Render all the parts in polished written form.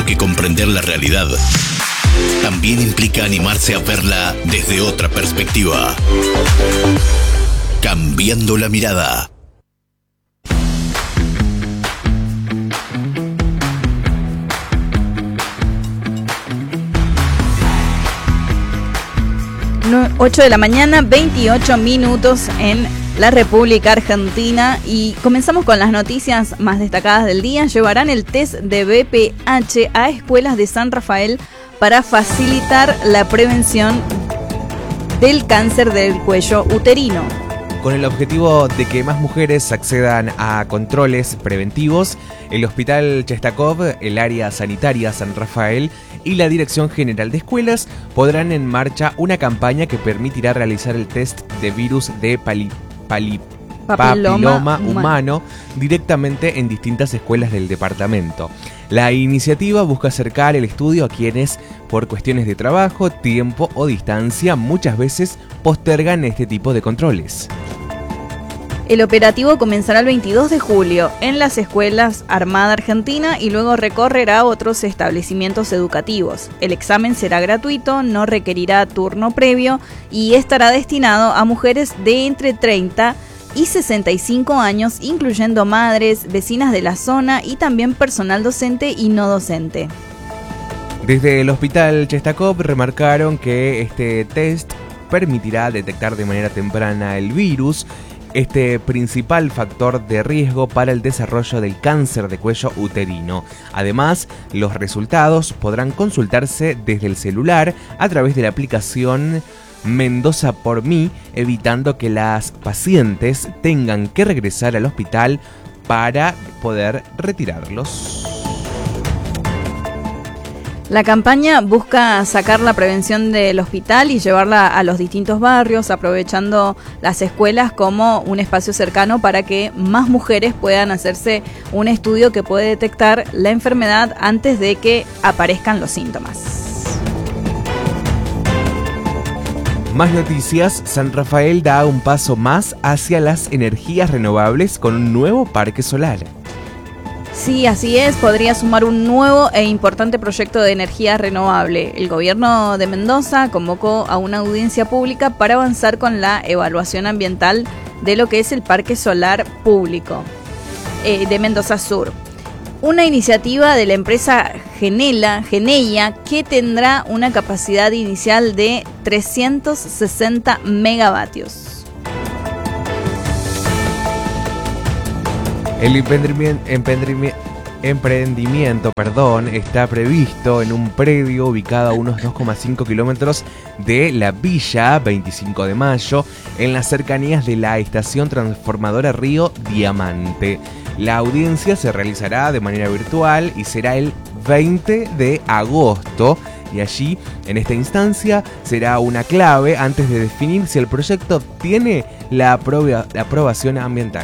porque comprender la realidad también implica animarse a verla desde otra perspectiva. Cambiando la mirada. No, 8 de la mañana, 28 minutos en la República Argentina, y comenzamos con las noticias más destacadas del día. Llevarán el test de VPH a escuelas de San Rafael para facilitar la prevención del cáncer del cuello uterino. Con el objetivo de que más mujeres accedan a controles preventivos, el Hospital Chestakov, el Área Sanitaria San Rafael y la Dirección General de Escuelas pondrán en marcha una campaña que permitirá realizar el test de virus de papiloma humano directamente en distintas escuelas del departamento. La iniciativa busca acercar el estudio a quienes, por cuestiones de trabajo, tiempo o distancia, muchas veces postergan este tipo de controles. El operativo comenzará el 22 de julio en las escuelas Armada Argentina y luego recorrerá otros establecimientos educativos. El examen será gratuito, no requerirá turno previo y estará destinado a mujeres de entre 30 y 65 años, incluyendo madres, vecinas de la zona y también personal docente y no docente. Desde el Hospital Chestakov remarcaron que este test permitirá detectar de manera temprana el virus, este principal factor de riesgo para el desarrollo del cáncer de cuello uterino. Además, los resultados podrán consultarse desde el celular a través de la aplicación Mendoza por mí, evitando que las pacientes tengan que regresar al hospital para poder retirarlos. La campaña busca sacar la prevención del hospital y llevarla a los distintos barrios, aprovechando las escuelas como un espacio cercano para que más mujeres puedan hacerse un estudio que puede detectar la enfermedad antes de que aparezcan los síntomas. Más noticias. San Rafael da un paso más hacia las energías renovables con un nuevo parque solar. Sí, así es, podría sumar un nuevo e importante proyecto de energía renovable. El gobierno de Mendoza convocó a una audiencia pública para avanzar con la evaluación ambiental de lo que es el Parque Solar Público de Mendoza Sur. Una iniciativa de la empresa Geneia que tendrá una capacidad inicial de 360 megavatios. El emprendimiento está previsto en un predio ubicado a unos 2,5 kilómetros de la Villa 25 de Mayo, en las cercanías de la estación transformadora Río Diamante. La audiencia se realizará de manera virtual y será el 20 de agosto. Y allí, en esta instancia, será una clave antes de definir si el proyecto tiene la aprobación ambiental.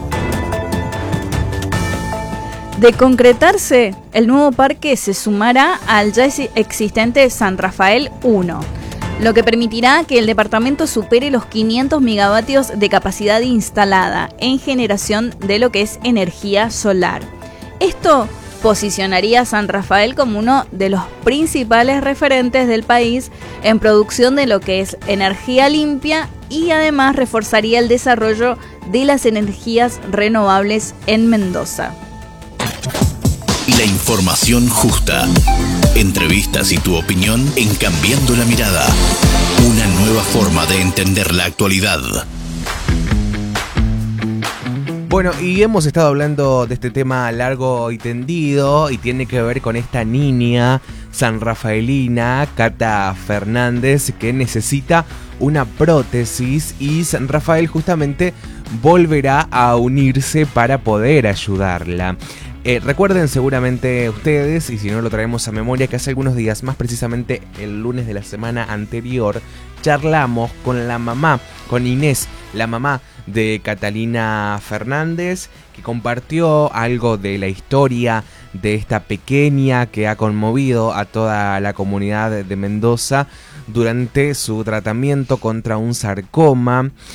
De concretarse, el nuevo parque se sumará al ya existente San Rafael 1, lo que permitirá que el departamento supere los 500 megavatios de capacidad instalada en generación de lo que es energía solar. Esto posicionaría a San Rafael como uno de los principales referentes del país en producción de lo que es energía limpia y además reforzaría el desarrollo de las energías renovables en Mendoza. La información justa. Entrevistas y tu opinión en Cambiando la Mirada. Una nueva forma de entender la actualidad. Bueno, y hemos estado hablando de este tema largo y tendido y tiene que ver con esta niña sanrafaelina, Cata Fernández, que necesita una prótesis y San Rafael justamente volverá a unirse para poder ayudarla. Recuerden seguramente ustedes, y si no lo traemos a memoria, que hace algunos días, más precisamente el lunes de la semana anterior, charlamos con la mamá, con Inés, la mamá de Catalina Fernández, que compartió algo de la historia de esta pequeña que ha conmovido a toda la comunidad de Mendoza durante su tratamiento contra un sarcoma.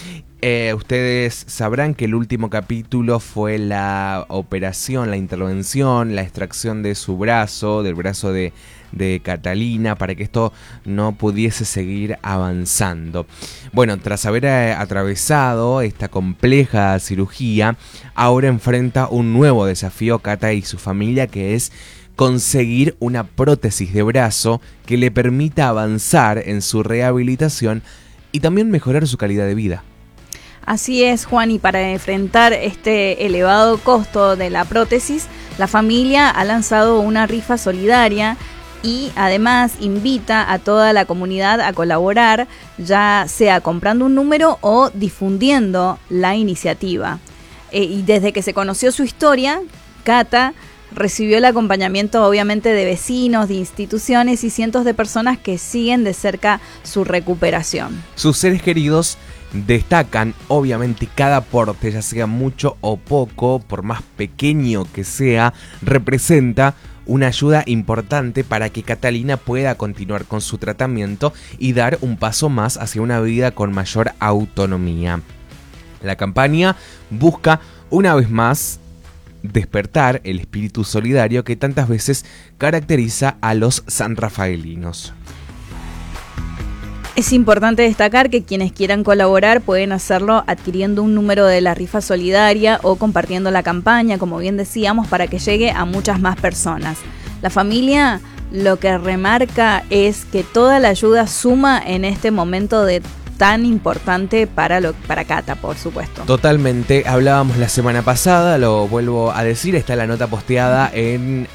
ustedes sabrán que el último capítulo fue la operación, la intervención, la extracción de su brazo, del brazo de Catalina, para que esto no pudiese seguir avanzando. Bueno, tras haber atravesado esta compleja cirugía, ahora enfrenta un nuevo desafío Cata y su familia, que es conseguir una prótesis de brazo que le permita avanzar en su rehabilitación y también mejorar su calidad de vida. Así es, Juan, y para enfrentar este elevado costo de la prótesis, la familia ha lanzado una rifa solidaria y además invita a toda la comunidad a colaborar, ya sea comprando un número o difundiendo la iniciativa. Y desde que se conoció su historia, Cata recibió el acompañamiento obviamente de vecinos, de instituciones y cientos de personas que siguen de cerca su recuperación. Sus seres queridos destacan obviamente cada aporte, ya sea mucho o poco, por más pequeño que sea, representa una ayuda importante para que Catalina pueda continuar con su tratamiento y dar un paso más hacia una vida con mayor autonomía. La campaña busca una vez más despertar el espíritu solidario que tantas veces caracteriza a los sanrafaelinos. Es importante destacar que quienes quieran colaborar pueden hacerlo adquiriendo un número de la rifa solidaria o compartiendo la campaña, como bien decíamos, para que llegue a muchas más personas. La familia lo que remarca es que toda la ayuda suma en este momento tan importante para Cata, por supuesto. Totalmente, hablábamos la semana pasada, lo vuelvo a decir, está la nota posteada en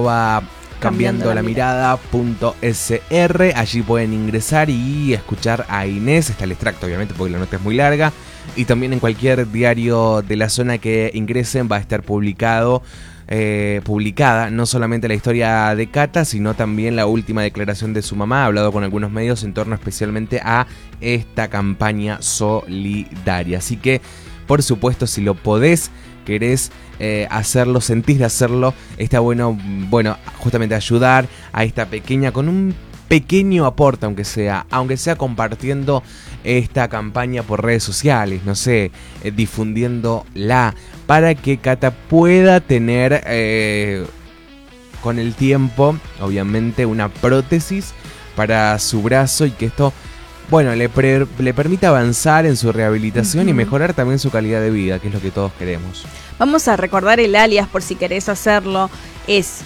@cambiandolamirada.sr. Allí pueden ingresar y escuchar a Inés. Está el extracto, obviamente, porque la nota es muy larga. Y también en cualquier diario de la zona que ingresen va a estar publicada no solamente la historia de Cata, sino también la última declaración de su mamá. Ha hablado con algunos medios en torno especialmente a esta campaña solidaria. Así que, por supuesto, si lo querés hacerlo, sentís de hacerlo, está bueno, justamente ayudar a esta pequeña, con un pequeño aporte, aunque sea compartiendo esta campaña por redes sociales, no sé, difundiéndola, para que Cata pueda tener con el tiempo, obviamente, una prótesis para su brazo y que esto, le permita avanzar en su rehabilitación y mejorar también su calidad de vida, que es lo que todos queremos. Vamos a recordar el alias por si querés hacerlo, es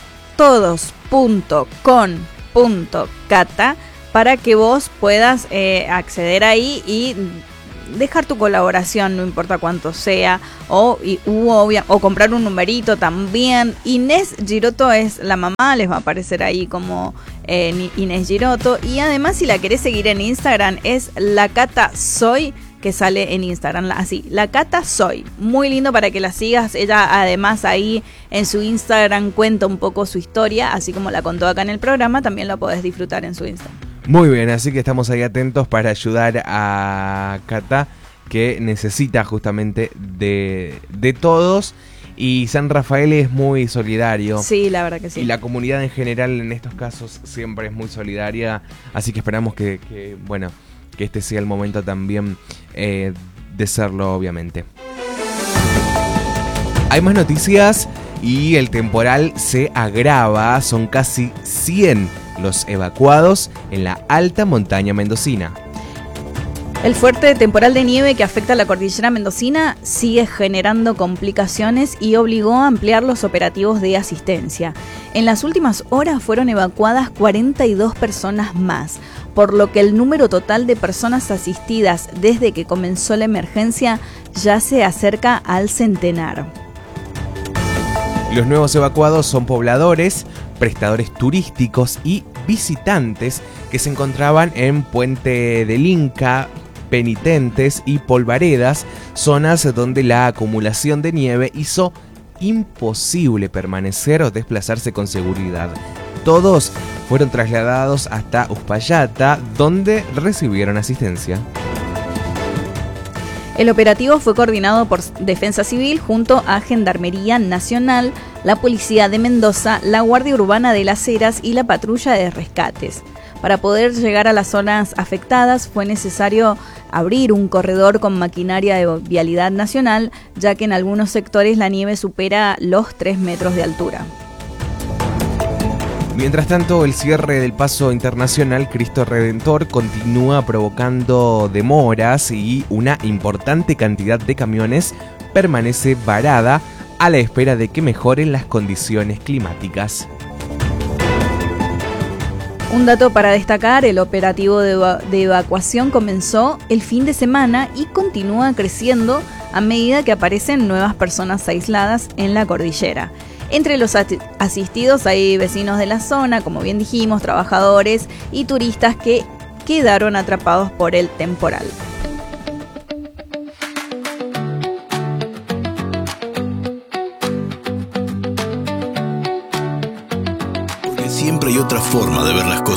todos.con.cata para que vos puedas acceder ahí y dejar tu colaboración, no importa cuánto sea, o comprar un numerito también. Inés Giroto es la mamá, les va a aparecer ahí como Inés Giroto, y además si la querés seguir en Instagram es la Cata Soy, que sale en Instagram, así, la Cata Soy, muy lindo para que la sigas. Ella además ahí en su Instagram cuenta un poco su historia, así como la contó acá en el programa, también la podés disfrutar en su Instagram. Muy bien, así que estamos ahí atentos para ayudar a Cata, que necesita justamente de todos. Y San Rafael es muy solidario. Sí, la verdad que sí. Y la comunidad en general en estos casos siempre es muy solidaria. Así que esperamos que este sea el momento también de serlo, obviamente. Hay más noticias y el temporal se agrava. Son casi 100 los evacuados en la alta montaña mendocina. El fuerte temporal de nieve que afecta a la cordillera mendocina sigue generando complicaciones y obligó a ampliar los operativos de asistencia. En las últimas horas fueron evacuadas 42 personas más, por lo que el número total de personas asistidas desde que comenzó la emergencia ya se acerca al centenar. Los nuevos evacuados son pobladores, prestadores turísticos y visitantes que se encontraban en Puente del Inca, Penitentes y Polvaredas, zonas donde la acumulación de nieve hizo imposible permanecer o desplazarse con seguridad. Todos fueron trasladados hasta Uspallata, donde recibieron asistencia. El operativo fue coordinado por Defensa Civil junto a Gendarmería Nacional, la Policía de Mendoza, la Guardia Urbana de Las Heras y la Patrulla de Rescates. Para poder llegar a las zonas afectadas fue necesario abrir un corredor con maquinaria de vialidad nacional, ya que en algunos sectores la nieve supera los 3 metros de altura. Mientras tanto, el cierre del paso internacional Cristo Redentor continúa provocando demoras y una importante cantidad de camiones permanece varada a la espera de que mejoren las condiciones climáticas. Un dato para destacar, el operativo de evacuación comenzó el fin de semana y continúa creciendo a medida que aparecen nuevas personas aisladas en la cordillera. Entre los asistidos hay vecinos de la zona, como bien dijimos, trabajadores y turistas que quedaron atrapados por el temporal. Porque siempre hay otra forma de ver las cosas.